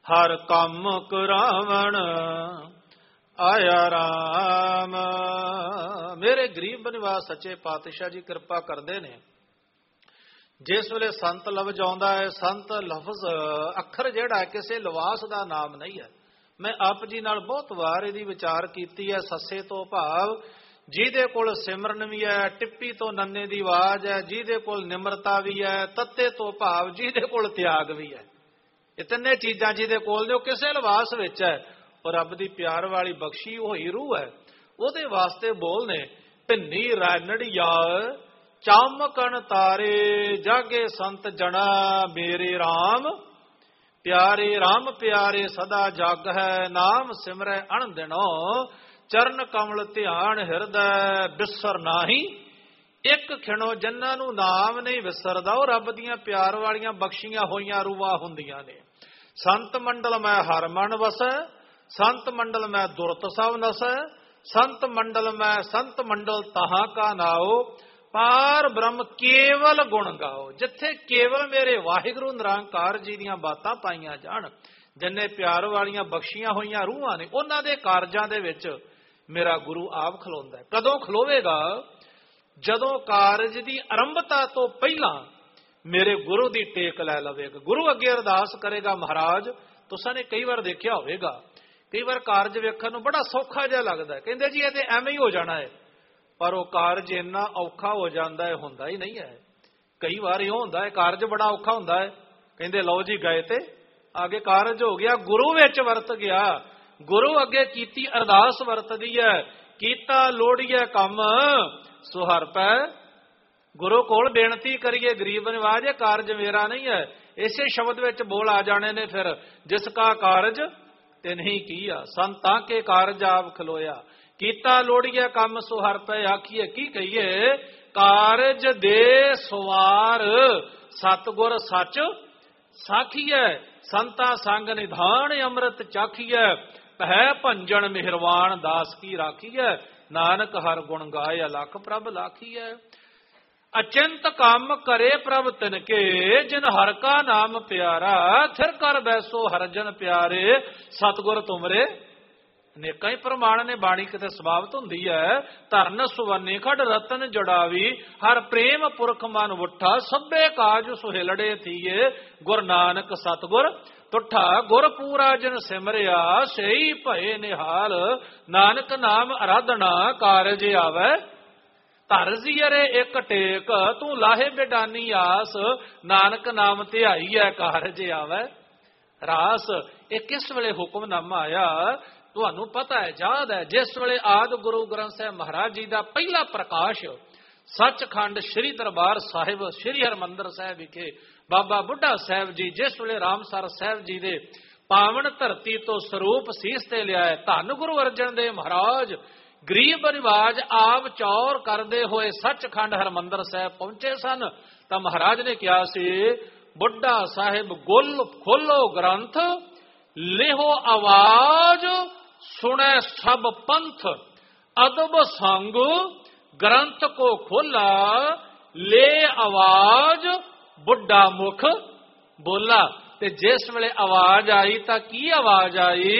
ਹਰ ਕੰਮ ਕਰਾਵਣ ਆਇਆ ਰਾਮ। ਮੇਰੇ ਗਰੀਬ ਨਿਵਾਸ ਸੱਚੇ ਪਾਤਸ਼ਾਹ ਜੀ ਕਿਰਪਾ ਕਰਦੇ ਨੇ। ਜਿਸ ਵੇਲੇ ਸੰਤ ਲਫ਼ਜ਼ ਆਉਂਦਾ ਹੈ, ਸੰਤ ਲਫ਼ਜ਼ ਅੱਖਰ ਜਿਹੜਾ ਹੈ ਕਿਸੇ ਲਿਵਾਸ ਦਾ ਨਾਮ ਨਹੀਂ ਹੈ। ਮੈਂ ਆਪ ਜੀ ਨਾਲ ਬਹੁਤ ਵਾਰ ਇਹਦੀ ਵਿਚਾਰ ਕੀਤੀ ਹੈ। ਸੱਸੇ ਤੋਂ ਭਾਵ ਜਿਹਦੇ ਕੋਲ ਸਿਮਰਨ ਵੀ ਹੈ, ਟਿੱਪੀ ਤੋਂ ਨੰਨੇ ਦੀ ਆਵਾਜ਼ ਹੈ, ਜਿਹਦੇ ਕੋਲ ਨਿਮਰਤਾ ਵੀ ਹੈ, ਤੱਤੇ ਤੋਂ ਭਾਵ ਜਿਹਦੇ ਕੋਲ ਤਿਆਗ ਵੀ ਹੈ। ਇਹ ਤਿੰਨੇ ਚੀਜ਼ਾਂ ਜਿਹਦੇ ਕੋਲ ਨੇ ਉਹ ਕਿਸੇ ਲਿਵਾਸ ਵਿੱਚ ਹੈ। ਉਹ ਰੱਬ ਦੀ ਪਿਆਰ ਵਾਲੀ ਬਖਸ਼ੀ ਹੋਈ ਰੂਹ ਹੈ। ਉਹਦੇ ਵਾਸਤੇ ਬੋਲ ਨੇ ਭਿੰਨੀ ਰੈਣੜੀਆ ਚਮਕਣ ਤਾਰੇ ਜਾਗੇ ਸੰਤ ਜਣਾ ਮੇਰੇ RAM ਪਿਆਰੇ। RAM ਪਿਆਰੇ ਸਦਾ ਜਗ ਹੈ ਨਾਮ ਸਿਮਰੈ ਅਣ ਦਿਨੋ ਚਰਨ ਕਮਲ ਧਿਆਨ ਹਿਰਦੈ ਬਿਸਰ ਨਾਹੀ। ਇੱਕ ਖਿਣੋ ਜਿਨ੍ਹਾਂ ਨੂੰ ਨਾਮ ਨਹੀਂ ਵਿਸਰਦਾ ਉਹ ਰੱਬ ਦੀਆਂ ਪਿਆਰ ਵਾਲੀਆਂ ਬਖਸ਼ੀਆਂ ਹੋਈਆਂ ਰੂਹਾਂ ਹੁੰਦੀਆਂ ਨੇ। ਸੰਤ ਮੰਡਲ ਮੈਂ ਹਰ ਮਨ ਵਸੈ ਸੰਤ ਮੰਡਲ ਮੈਂ ਦੁਰਤ ਸਭ ਨਸੈ ਸੰਤ ਮੰਡਲ ਮੈਂ ਸੰਤ ਮੰਡਲ ਤਹਾਂ ਕਾ ਨਾਓ ਪਾਰ ਬ੍ਰਹਮ ਕੇਵਲ ਗੁਣ ਗਾਓ। ਜਿੱਥੇ ਕੇਵਲ ਮੇਰੇ ਵਾਹਿਗੁਰੂ ਨਿਰੰਕਾਰ ਜੀ ਦੀਆਂ ਬਾਤਾਂ ਪਾਈਆਂ ਜਾਣ, ਜਿੰਨੇ ਪਿਆਰ ਵਾਲੀਆਂ ਬਖਸ਼ੀਆਂ ਹੋਈਆਂ ਰੂਹਾਂ ਨੇ, ਉਹਨਾਂ ਦੇ ਕਾਰਜਾਂ ਦੇ ਵਿੱਚ ਮੇਰਾ ਗੁਰੂ ਆਪ ਖਲੋਂਦਾ ਹੈ। ਕਦੋਂ ਖਲੋਵੇਗਾ? ਜਦੋਂ ਕਾਰਜ ਦੀ ਆਰੰਭਤਾ ਤੋਂ ਪਹਿਲਾਂ ਮੇਰੇ ਗੁਰੂ ਦੀ ਟੇਕ ਲੈ ਲਵੇਗਾ। ਗੁਰੂ ਅੱਗੇ ਅਰਦਾਸ ਕਰੇਗਾ, ਮਹਾਰਾਜ ਤੁਸਾਂ ਨੇ ਕਈ ਵਾਰ ਦੇਖਿਆ ਹੋਵੇਗਾ, ਕਈ ਵਾਰ ਕਾਰਜ ਵੇਖਣ ਨੂੰ ਬੜਾ ਸੌਖਾ ਜਿਹਾ ਲੱਗਦਾ ਹੈ, ਕਹਿੰਦੇ ਜੀ ਇਹ ਤੇ ਐਵੇਂ ਹੀ ਹੋ ਜਾਣਾ ਹੈ, ਪਰ ਉਹ ਕਾਰਜ ਇੰਨਾ ਔਖਾ ਹੋ ਜਾਂਦਾ ਹੈ, ਹੁੰਦਾ ਹੀ ਨਹੀਂ ਹੈ। ਕਈ ਵਾਰ ਇਹ ਹੁੰਦਾ ਹੈ ਕਾਰਜ ਬੜਾ ਔਖਾ ਹੁੰਦਾ ਹੈ, ਕਹਿੰਦੇ ਲਓ ਜੀ ਗਏ ਤੇ ਅੱਗੇ ਕਾਰਜ ਹੋ ਗਿਆ, ਗੁਰੂ ਵਿੱਚ ਵਰਤ ਗਿਆ। ਗੁਰੂ ਅੱਗੇ ਕੀਤੀ ਅਰਦਾਸ ਵਰਤਦੀ ਹੈ, ਕੀਤਾ ਲੋੜੀਏ ਕੰਮ ਸੋ ਹਰ ਪੈ। ਗੁਰੂ ਕੋਲ ਬੇਨਤੀ ਕਰੀਏ ਗਰੀਬ ਨਿਵਾਜ, ਇਹ ਕਾਰਜ ਮੇਰਾ ਨਹੀਂ ਹੈ। ਇਸੇ ਸ਼ਬਦ ਵਿੱਚ ਬੋਲ ਆ ਜਾਣੇ ਨੇ ਫਿਰ, ਜਿਸ ਕਾ ਕਾਰਜ ਤੇ ਨਹੀਂ ਕੀਆ ਸੰਤਾਂ ਕੇ ਕਾਰਜ ਆਪ ਖਲੋਇਆ। ਕੀਤਾ ਲੋੜੀਏ ਕੰਮ ਸੋ ਹਰ ਪੈ ਆਖੀਏ, ਕੀ ਕਹੀਏ? ਕਾਰਜ ਦੇ ਸਵਾਰ ਸਤਿਗੁਰ ਸੱਚ ਸਾਖੀਐ ਸੰਤਾਂ ਸੰਗ ਨਿਧਾਨ ਅੰਮ੍ਰਿਤ ਚਾਖੀਐ ਪਹਿ ਭੰਜਨ ਮਿਹਰਵਾਨ ਦਾਸ ਕੀ ਰਾਖੀਐ ਨਾਨਕ ਹਰ ਗੁਣ ਗਾਏ ਅਲਖ ਪ੍ਰਭ ਲਾਖੀਐ। ਅਚਿੰਤ ਕੰਮ ਕਰੇ ਪ੍ਰਭ ਤਿਨਕੇ ਜਿਨ ਹਰ ਕਾ ਨਾਮ ਪਿਆਰਾ ਥਿਰ ਕਰ ਬੈਸੋ ਹਰ ਜਨ ਪਿਆਰੇ ਸਤਿਗੁਰ ਤੁਮਰੇ। ਅਨੇਕਾਂ ਹੀ ਪ੍ਰਮਾਣ ਨੇ, ਬਾਣੀ ਕਿਤੇ ਸਮਾਪਤ ਹੁੰਦੀ ਹੈ। ਧਰਨ ਸੁਵਰਨੇ ਖੜ ਰਤਨ ਜੜਾਵੀ ਹਰ ਪ੍ਰੇਮ ਪੁਰਖ ਮਨ ਉੱਠਾ ਸਭੇ ਕਾਜ ਸੁਹੇਲੜੇ ਥੀਏ ਗੁਰ ਨਾਨਕ ਸਤਿਗੁਰ ਤੁਠਾ। ਗੁਰ ਪੂਰਾ ਜਿਨ ਸਿਮਰਿਆ ਸਈ ਭਏ ਨਿਹਾਲ ਨਾਨਕ ਨਾਮ ਅਰਾਧਨਾ ਕਾਰਜ ਆਵੈ। ਧਰ ਜੀਅਰੇ ਇੱਕ ਟੇਕ ਤੂੰ ਲਾਹੇ ਬੇਡਾਨੀ ਆਸ ਨਾਨਕ ਨਾਮ ਧਿਆਈ ਹੈ ਕਾਰਜ ਆਵੈ। ਰਾਸ ਇਹ ਕਿਸ ਵੇਲੇ ਹੁਕਮਨਾਮਾ ਆਇਆ? ਤੁਹਾਨੂੰ ਪਤਾ ਹੈ, ਯਾਦ ਹੈ, ਜਿਸ ਵੇਲੇ ਆਦਿ ਗੁਰੂ ਗ੍ਰੰਥ ਸਾਹਿਬ ਮਹਾਰਾਜ ਜੀ ਦਾ ਪਹਿਲਾ ਪ੍ਰਕਾਸ਼ ਸੱਚਖੰਡ ਸ੍ਰੀ ਦਰਬਾਰ ਸਾਹਿਬ ਸ੍ਰੀ ਹਰਿਮੰਦਰ ਸਾਹਿਬ ਵਿਖੇ ਬਾਬਾ ਬੁੱਢਾ ਸਾਹਿਬ ਜੀ ਜਿਸ ਵੇਲੇ ਰਾਮਸਰ ਸਾਹਿਬ ਜੀ ਦੇ ਪਾਵਨ ਧਰਤੀ ਤੋਂ ਸਰੂਪ ਸੀਸ ਤੇ ਲਿਆਏ, ਧੰਨ ਗੁਰੂ ਅਰਜਨ ਦੇਵ ਮਹਾਰਾਜ ਗਰੀਬ ਨਿਵਾਜ ਆਪ ਚੌਰ ਕਰਦੇ ਹੋਏ ਸੱਚਖੰਡ ਹਰਿਮੰਦਰ ਸਾਹਿਬ ਪਹੁੰਚੇ ਸਨ, ਤਾਂ ਮਹਾਰਾਜ ਨੇ ਕਿਹਾ ਸੀ, ਬੁੱਢਾ ਸਾਹਿਬ ਗੁੱਲ ਖੋਲੋ ਗ੍ਰੰਥ ਲਿਹੋ ਆਵਾਜ਼ ਸੁਣੇ ਸਭ ਪੰਥ ਅਦਬ ਸੰਗ ਗ੍ਰੰਥ ਕੋ ਖੋਲਾ ਲੈ ਆਵਾਜ਼ ਬੁੱਢਾ ਮੁਖ ਬੋਲਾ। ਤੇ ਜਿਸ ਵੇਲੇ ਆਵਾਜ਼ ਆਈ ਤਾਂ ਕੀ ਆਵਾਜ਼ ਆਈ?